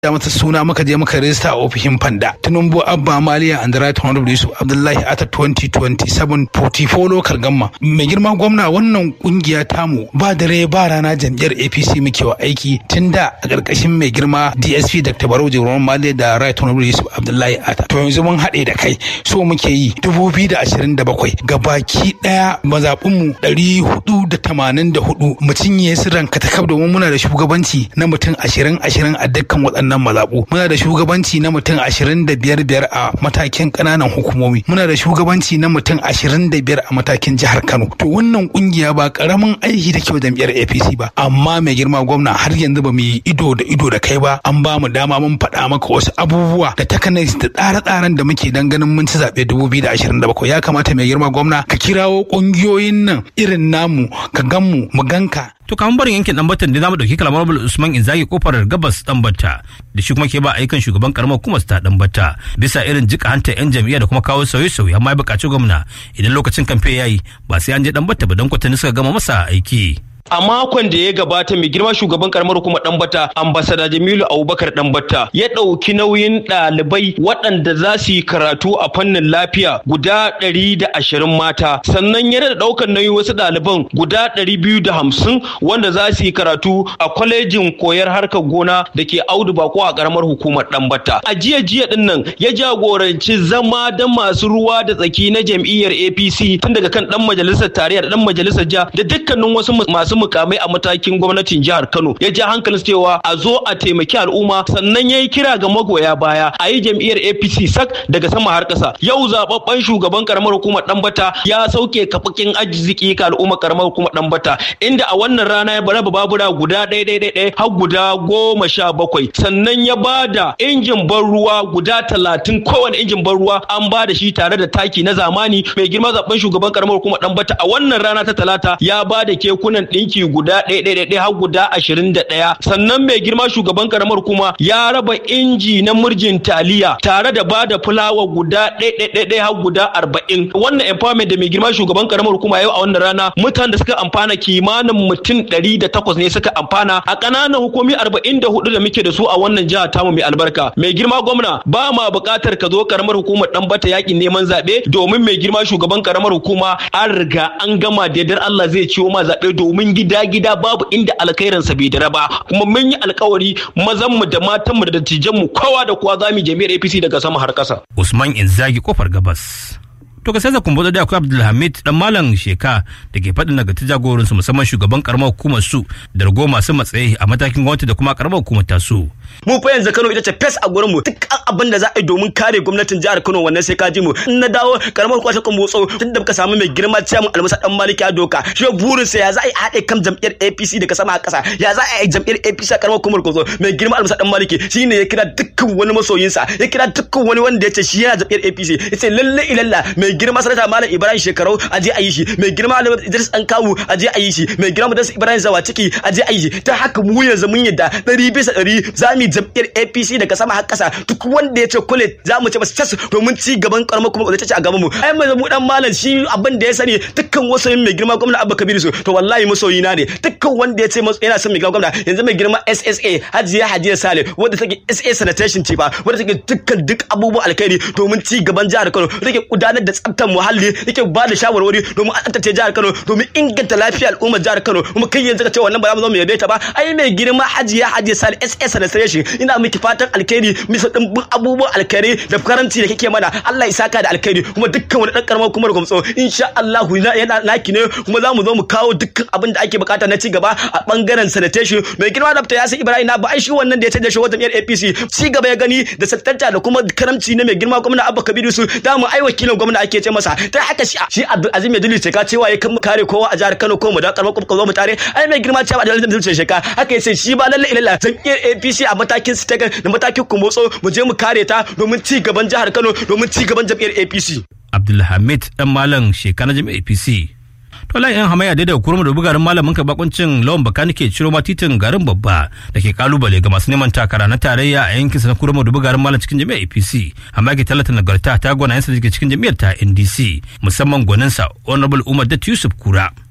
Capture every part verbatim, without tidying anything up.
da mata suna muka je muka rejista a ofishin Fanda Tinubu Abba Maliya and Right Honorable Yusuf Abdullahi Ata twenty twenty-seven forty-four local gamma. Mai girma gwamna wannan kungiya tamu ba dare ba rana jam'iyyar A P C muke wa aiki tunda a ƙarƙashin mai girma D S P Doctor Barau Jibrin Maliya da Right Honorable Yusuf Abdullahi Ata. To yanzu mun haɗe da kai so muke yi dubu biyu da ashirin da bakwai gabaki ɗaya mazaɓinmu ɗari hudu da tamanin da hudu mu cinye su ranka ta kaf domin muna da shugabanci na mutum ashirin ashirin a dukkan waɗannan mazaɓu. Muna da shugabanci na mutum ashirin da biyar biyar a matakin ƙananan hukumomi. Muna da shugabanci na mutum ashirin da biyar a matakin jihar Kano. To wannan kungiya ba ƙaramin aiki take wa jam'iyyar A P C ba, amma mai girma gwamna har yanzu ba mu yi ido da ido da kai ba. An ba mu dama mun faɗa maka wasu abubuwa da takanais da tsare-tsaren da muke dan ganin mun ci zaɓe dubu biyu da ashirin da bakwai. Ya kamata mai girma gwamna ka kirawo ƙungiyoyin nan irin namu ka gan mu mu ganka. To kamar barin yankin Dambata da zamu dauki kalamar Usman Inzagi kofar gabas Dambata da shi kuma ke ba ayyukan shugaban karamar hukumar ta Dambata bisa irin jika hanta yan jam'iyya da kuma kawo sauye-sauye, amma ya buƙaci gwamna idan lokacin kamfe yayi ba sai an je Dambata ba dan kwatanni suka gama masa aiki. A makon da ya gabata mai girma shugaban karamar hukumar Dambata ambassador Jamilu Abubakar Dambata ya ɗauki nauyin ɗalibai waɗanda za su yi karatu a fannin lafiya guda ɗari da ashirin mata, sannan ya da ɗaukar nauyin wasu ɗaliban guda ɗari biyu da hamsin wanda za su yi karatu a kwalejin koyar harkar gona da ke Audu Bako a karamar hukumar Dambata. A jiya jiya din nan ya jagoranci zama da masu ruwa da tsaki na jam'iyyar A P C tun daga kan ɗan majalisar tarayya da ɗan majalisar jiha da dukkanin wasu masu mukamai a matakin gwamnatin jihar Kano. Ya ja hankalin cewa a zo a taimaki al'umma, sannan ya yi kira ga magoya baya a yi jam'iyyar A P C sak daga sama har ƙasa. Yau zababben shugaban karamar hukumar Dambata ya sauke kafakin arziki ga al'ummar karamar hukumar Dambata, inda a wannan rana ya raba babura guda ɗaya ɗaya ɗaya har guda goma sha bakwai, sannan ya ba da injin ban ruwa guda talatin, kowane injin ban ruwa an ba da shi tare da taki na zamani. Mai girma zaben shugaban karamar hukumar Dambata a wannan rana ta talata ya ba da kekunan ɗinki guda ɗaya ɗaya ɗaya har guda ashirin da ɗaya, sannan mai girma shugaban karamar kuma ya raba inji na murjin taliya tare da bada fulawa guda ɗaya ɗaya ɗaya har guda arba'in. Wannan empowerment da mai girma shugaban karamar kuma yau a wannan rana mutanen da suka amfana kimanin mutum ɗari da takwas ne suka amfana a ƙananan hukumi arba'in da hudu da muke da su a wannan jiha tamu mai albarka. Mai girma gwamna ba ma buƙatar ka zo karamar hukumar Dambata yakin neman zaɓe, domin mai girma shugaban karamar hukuma an riga an gama da yardar Allah zai ciwo ma zaɓe, domin gida gida babu inda alkhairansa bai dara ba, kuma mun yi alkawari mazan mu da matan mu da dattijan mu kowa da kowa zamu jami'ar A P C daga sama har ƙasa. Usman Inzagi kofar gabas. To ka sai zakun bodo da akwai Abdulhamid dan Malam Sheka da ke faɗin daga ta jagorin su musamman shugaban karamar hukumar su da rago masu matsayi a matakin gwamnati da kuma karamar hukumar ta su. Mu fa yanzu Kano ita ce fes a gurin mu, duk abin da za a yi domin kare gwamnatin jihar Kano wannan sai ka ji mu. In na dawo karamar hukumar ta Kumbotso tun da muka samu mai girma ciyaman Almusa dan Maliki a doka, shi burin sa ya za a yi haɗe kan jam'iyyar A P C daga sama a ƙasa, ya za a yi jam'iyyar A P C a karamar hukumar Kumbotso. Mai girma Almusa dan Maliki shine ya kira dukkan wani masoyinsa, ya kira dukkan wani wanda ya ce shi yana jam'iyyar A P C, ya ce lalle ilalla mai girma sanata Malam Ibrahim Shekarau aje a yi shi, mai girma Idris Ankawu aje a yi shi, mai girma Idris Ibrahim Zawaciki aje a yi shi. Ta haka mu yanzu mun yadda ɗari bisa ɗari za mu jam'iyyar A P C daga sama har ƙasa, duk wanda ya ce kule za mu ce ba tas domin ci gaban karamar kuma ta ce a gaban mu. Ai mai mu dan malam shi abin da ya sani dukkan wasu mai girma gwamna Abba Kabiru su to wallahi masoyi na ne. Dukkan wanda ya ce yana son mai girma gwamna yanzu mai girma S S A Hajiya Hajiya Sale wanda take S A sanitation ce ba, wanda take dukkan duk abubuwan alkhairi domin ci gaban jihar Kano, take gudanar da tsaftar muhalli, yake ba da shawarwari domin a tsaftace jihar Kano, domin inganta lafiyar al'ummar jihar Kano. Kuma kai yanzu ka ce wannan ba za mu zo mu yabe ta ba. Ai mai girma Hajiya Hajiya Sale S S sanitation ina miki fatan alkhairi, misa dimbin abubuwan alkhairi da karanci da kike mana. Allah ya saka da alkhairi, kuma dukkan wani dan karamar kuma Gomtso insha Allah yana naki ne, kuma za mu zo mu kawo dukkan abin da ake bukata na ci gaba a bangaren sanitation. Mai girma Dr. Yasir Ibrahim na ba ai shi wannan da ya tada shi wajen A P C ci gaba ya gani da sattanta da kuma karamci ne mai girma gwamna Abba Kabiru su da mu ai wakilin gwamna ake ce masa. Ta haka shi shi Abdul Azim Yaduli ce ka cewa ya kan kare kowa a jihar Kano ko mu da karamar kuma zo mu tare. Ai mai girma cewa Abdul Azim Yaduli ce ka haka yace shi ba lalle ilalla jam'iyyar A P C a matakin state da matakin Kumbotso mu je mu kare ta domin ci gaban jihar Kano, domin ci gaban jam'iyyar A P C. Abdulhamid dan Malam Sheka na jam'iyyar A P C. To lai yan hamayya da kurma da bugarin malamin ka bakuncin lawan bakani ke ciro ma titin garin babba da ke kalubale ga masu neman takara na tarayya a yankin na kurma da bugarin malam cikin jami'ar A P C, amma ke talata nagarta ta gwanayensa da ke cikin jami'ar ta N D C musamman gwaninsa Honorable Umar Datti Yusuf Kura.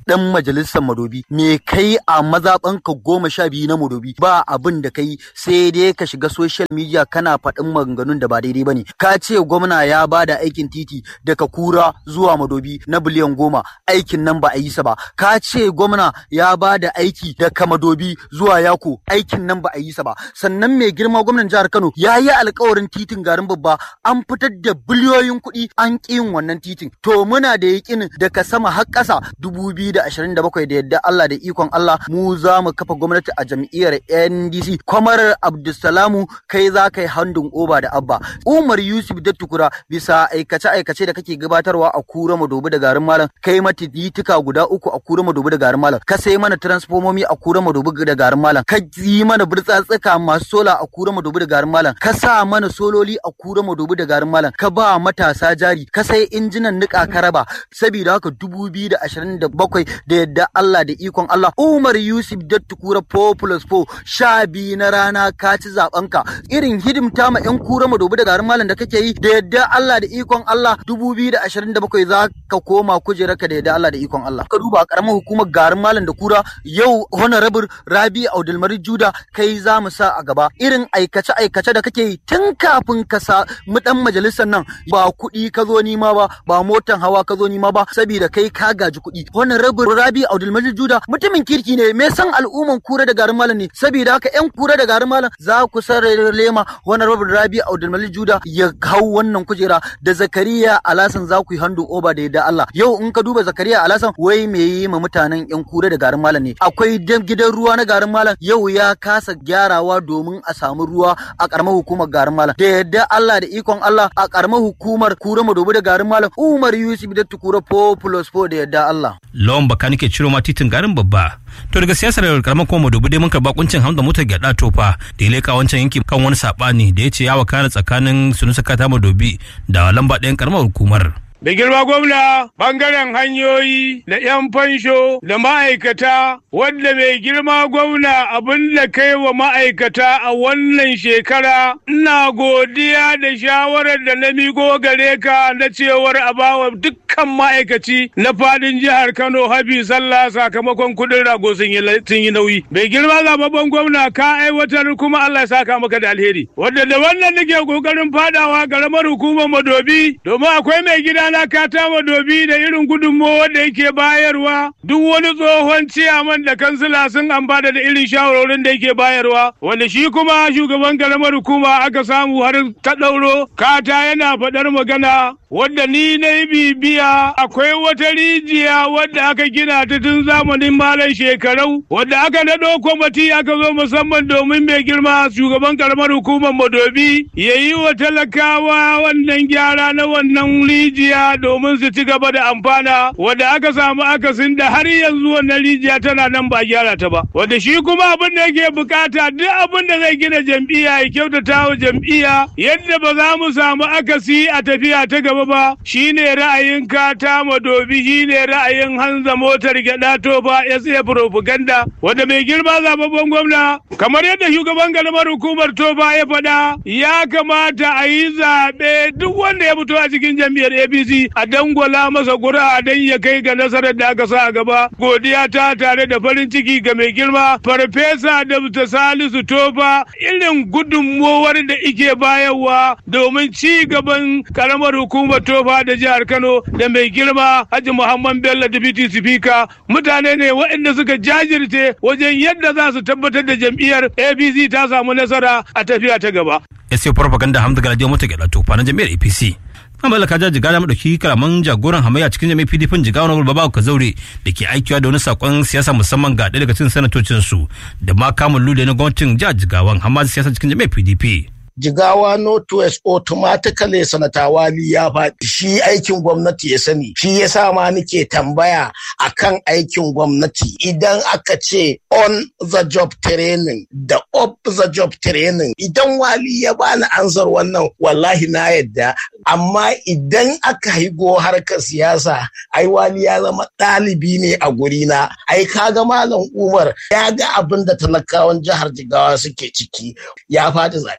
dan majalisar Madobi me kai a mazabanka goma sha biyu na Madobi ba abin da kai sai dai ka shiga social media kana faɗin maganganun da ba daidai bane. Ka ce gwamna ya bada aikin titi daga Kura zuwa Madobi na biliyan goma, aikin nan ba a yi sa ba. Ka ce gwamna ya bada aiki daga Madobi zuwa Yako, aikin nan ba a yi sa ba. Sannan mai girma gwamnan jihar Kano ya yi alƙawarin titin garin babba, an fitar da biliyoyin kuɗi an ƙi yin wannan titin. To muna da yaƙinin daga sama har ƙasa dubu biyu da ashirin da bakwai da yadda Allah da ikon Allah mu za mu kafa gwamnati a jam'iyyar N D C. Kwamar Abdulsalamu kai za ka yi handin oba da Abba. Umar Yusuf Dattukura bisa aikace-aikace da kake gabatarwa a Kura Madobi da garin Malam, kai mata titika guda uku a Kura Madobi da garin Malam, ka sai mana transformomi a Kura Madobi da garin Malam, ka yi mana burtsatsika masu sola a Kura Madobi da garin Malam, ka sa mana sololi a Kura Madobi da garin Malam, ka ba matasa jari, ka sai injinan nika ka raba. Saboda haka dubu biyu da ashirin da bakwai da yadda Allah da ikon Allah, Umar Yusuf Dattukura four plus four sha biyu na rana ka ci zaɓenka. Irin hidimta ma 'yan Kura Madobi da garin Malam da kake yi da yadda Allah da ikon Allah dubu biyu da ashirin da bakwai za ka koma kujerarka da yadda Allah da ikon Allah. Ka duba karamar hukumar garin Malam da Kura yau Honorable Rabi Abdulmari Juda kai za mu sa a gaba. Irin aikace aikace da kake yi tun kafin ka sa mu dan majalisar nan ba kuɗi ka zo nima ba, ba motan hawa ka zo nima ba, saboda kai ka gaji kuɗi. Honorable Rabi Abdulmari Juda mutumin kirki ne, me san al'umman Kura da garin Malam ne, saboda haka 'yan Kura da garin Malam za ku sarare lema Honorable Rabi Abdulmari Juda ya hau wannan kujera da Zakariya Alasan za ku yi handu oba da yadda Allah. Yau in ka duba Zakariya Alasan wai me yi ma mutanen 'yan Kura da garin Malam ne. Akwai gidan ruwa na garin Malam yau ya kasa gyarawa domin a samu ruwa a karamar hukumar garin Malam. Da yadda Allah da ikon Allah a karamar hukumar Kura Madobi da garin Malam Umar Yusuf Dattukura four plus four da yadda Allah. Lawan baka nake ciro ma titin garin babba. To daga siyasar karamar kuma Madobi dai mun karba kuncin Hamza Motar Gyada Tofa da ya leka wancan yankin kan wani sabani da ya ce ya wakana tsakanin Sunusi Kata Madobi da lamba ɗayan karamar hukumar. Da girma gwamna bangaren hanyoyi da 'yan fansho da ma'aikata wadda mai girma gwamna abin da kai wa ma'aikata a wannan shekara ina godiya da shawarar da na miƙo gare ka na cewar a bawa dukkan ma'aikaci na fadin jihar Kano habi sallah sakamakon kuɗin rago sun yi nauyi. Mai girma zababben gwamna ka aiwatar kuma Allah ya saka maka da alheri. Wadda da wannan nake kokarin fadawa garamar hukumar Madobi domin akwai mai gida na Kata Madobi da irin gudunmawar da yake bayarwa, duk wani tsohon ciyaman da kansila sun ambata da irin shawarorin da yake bayarwa, wanda shi kuma shugaban karamar hukuma aka samu har ta ɗauro. Kata yana faɗar magana wadda ni na yi bibiya, akwai wata rijiya wadda aka gina ta tun zamanin malam shekarau, wadda aka naɗo kwamati aka zo musamman domin mai girma shugaban karamar hukumar Madobi ya yi wa talakawa wannan gyara na wannan rijiya domin su ci gaba da amfana, wadda aka samu akasin da har yanzu wannan rijiya tana nan ba gyara ta ba, wadda shi kuma abin da yake bukata duk abin da zai gina jam'iyya ya kyautata wa jam'iyya yadda ba za mu samu akasi a tafiya ta gaba ba. Shine ra'ayin Kata Madobi, shine ra'ayin Hamza Motar Gyada Tofa S A propaganda, wadda mai girma zababben gwamna kamar yadda shugaban karamar hukumar Tofa ya faɗa ya kamata a yi zaɓe duk wanda ya fito a cikin jam'iyyar A P C a dangwala masa ƙuri'a don ya kai ga nasarar da aka sa a gaba. Godiya ta tare da farin ciki ga mai girma Farfesa Dabta Salisu Tofa irin gudunmowar da ike bayarwa domin ci gaban karamar hukumar Tofa da jihar Kano da mai girma Haji Muhammad Bello Deputy Speaker. Mutane ne waɗanda suka jajirce wajen yadda za su tabbatar da jam'iyyar A P C ta samu nasara a tafiya ta gaba. S A propaganda Hamza Galadio Motar Gyada Tofa na jam'iyyar A P C. an mallaka ja jiga da madauki karaman jagoran hamayya cikin jami'ar P D P jiga wani Babawo Kazaure da ke aikiwa da wani sakon siyasa musamman ga ɗaya daga cikin sanatocin su da ma kamun lude na gwamnatin jihar Jigawan hamma siyasa cikin jami'ar P D P. Jigawa Northwest automatically sanata Wali ya faɗi, shi aikin gwamnati ya sani, shi ya sa ma nake tambaya akan aikin gwamnati idan aka ce on the job training da off the job training, idan Wali ya bani ansar wannan wallahi na yadda, amma idan aka higo harkar siyasa ai Wali ya zama ɗalibi ne a gurina. Ai kaga Malam Umar ya ga abin da talakawan jihar Jigawa suke ciki, ya faɗi zaɓe.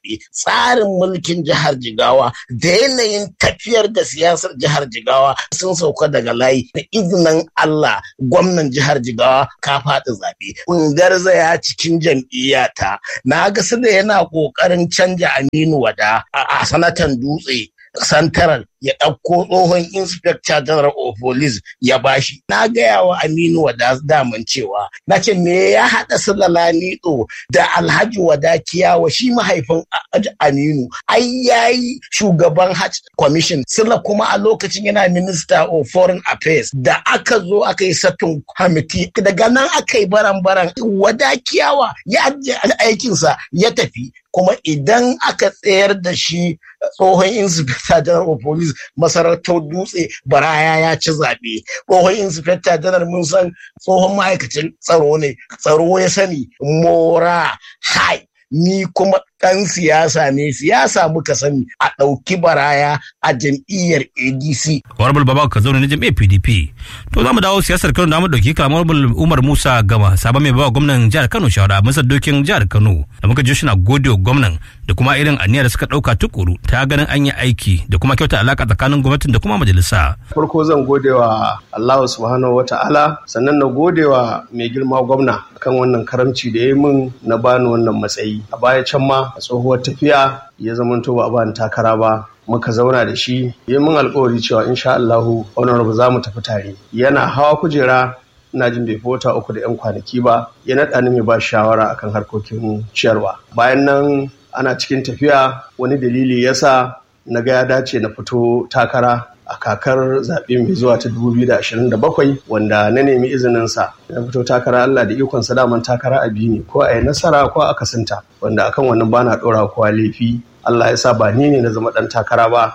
tsarin mulkin jihar Jigawa da yanayin tafiyar da siyasar jihar Jigawa sun sauka daga layi. Da izinin Allah gwamnan jihar Jigawa ka faɗi zaɓe. Kun garzaya cikin jam'iyyata na ga su da yana ƙoƙarin canja Aminu Wada a sanatan Dutse santaral ya ɗauko tsohon inspector general of police ya bashi. Na gaya wa Aminu Wada daman cewa na ce me ya haɗa su Lamido da Alhaji Wada Kiyawa shi mahaifin Aminu ai yayi shugaban Hajj commission Sula kuma a lokacin yana minister of foreign affairs da aka zo aka yi satin committee daga nan aka yi baran-baran Wada Kiyawa ya ajiye aikinsa ya tafi. Kuma idan aka tsayar da shi tsohon inspector general of police masarautar Dutse Baraya ya ci zaɓe. Tsohon inspector general mun san tsohon ma'aikacin tsaro ne, tsaro ya sani mora hai. Ni kuma ɗan siyasa ne, siyasa muka sani a ɗauki Baraya a jam'iyyar A D C. Honorable Baba ka zaune na jam'iyyar P D P. To za mu dawo siyasar Kano da mu ɗauki kalamar Umar Musa Gama, sabon mai bawa gwamnan jihar Kano shawara a masar dokin jihar Kano. Da muka ji shi na gode wa gwamnan da kuma irin aniyar da suka ɗauka tukuru ta ganin an yi aiki da kuma kyauta alaƙa tsakanin gwamnatin da kuma majalisa. Farko zan gode wa Allah subhanahu wa ta'ala, sannan na gode wa mai girma gwamna kan wannan karamci da ya yi min na bani wannan matsayi. A baya can ma a tsohuwar tafiya ya zamanto ba a bani takara ba, muka zauna da shi ya min alkawari cewa insha Allahu honorable za mu tafi tare. Yana hawa kujera ina jin bai fi wata uku da yan kwanaki ba ya naɗa ni mai ba shawara akan harkokin ciyarwa. Bayan nan ana cikin tafiya wani dalili yasa na ga ya dace na fito takara a kakar zaɓe mai zuwa ta dubu biyu da ashirin da bakwai wanda na nemi izininsa na fito takara. Allah da ikonsa daman takara a biyu ne, ko a yi nasara ko a kasinta, wanda akan wannan bana ɗora kowa laifi. Allah ya sa ba ni ne na zama ɗan takara ba.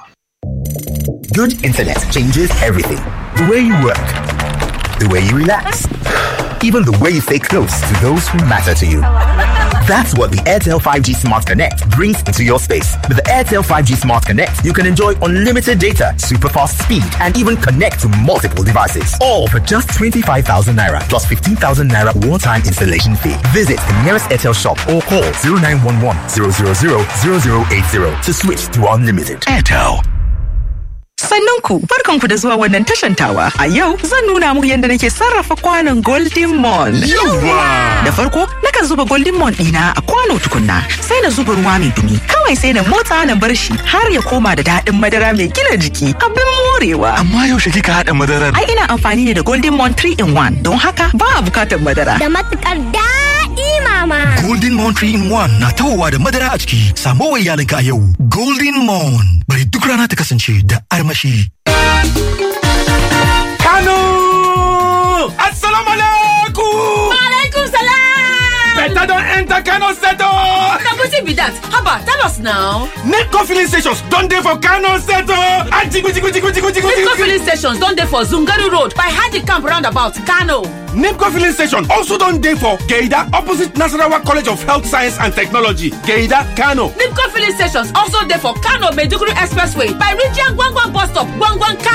Good internet changes everything. The way you work, the way you relax, even the way you stay close to those who matter to you. That's what the Airtel five G Smart Connect brings into your space. With the Airtel five G Smart Connect, you can enjoy unlimited data, super fast speed, and even connect to multiple devices. All for just twenty-five thousand naira plus fifteen thousand naira one-time installation fee. Visit the nearest Airtel shop or call zero nine one one, zero zero zero, zero zero eight zero to switch to unlimited. Airtel. Sannunku, barkanku da zuwa wannan tashan tawa. A yau zan nuna muku yadda nake sarrafa kwanon Golden Mon. Da farko, nakan zuba Golden Mon ɗina a kwano tukunna, sai na zuba ruwa mai dumi. Kawai sai na motsa na bar shi har ya koma da daɗin madara mai gina jiki. Abin morewa. Amma yaushe kika haɗa madarar? Ai ina amfani ne da Golden Mon three in one, don haka ba a bukatar madara. Da matukar daɗi mama. Golden Mon three in one na tawowa da madara a ciki. Samo wa iyalinka a yau. Golden Mon. Bari duk rana ta kasance da armashi. Kano! Assalamu alaikum! Alaikum salam! Better don't enter Kano Seto! Now, what be that? Haba, tell us now. Netco filling stations don't there for Kano Seto! Netco filling stations don't there for Zungaru Road by Haji Camp roundabout, Kano. Netco filling station also don't there for Geida opposite Nasarawa College of Health Science and Technology, Geida, Kano. Netco filling stations also there for Kano Maiduguri Expressway by Rijia Gwangwan bus stop, Gwangwan, Kano.